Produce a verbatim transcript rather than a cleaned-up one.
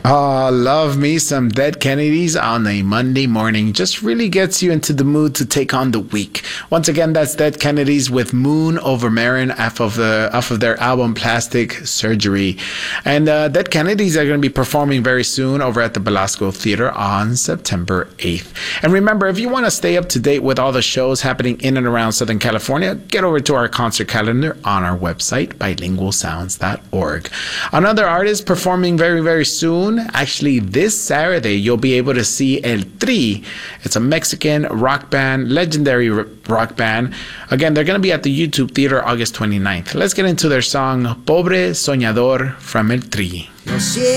Oh, love me some Dead Kennedys on a Monday morning. Just really gets you into the mood to take on the week. Once again, that's Dead Kennedys with Moon Over Marin off of, the, off of their album Plastic Surgery. And uh, Dead Kennedys are going to be performing very soon over at the Belasco Theater on September eighth. And remember, if you want to stay up to date with all the shows happening in and around Southern California, get over to our concert calendar on our website, bilingual sounds dot org. Another artist performing very, very soon. Actually, this Saturday, you'll be able to see El Tri. It's a Mexican rock band, legendary rock band. Again, they're going to be at the YouTube Theater August twenty-ninth. Let's get into their song, Pobre Soñador from El Tri.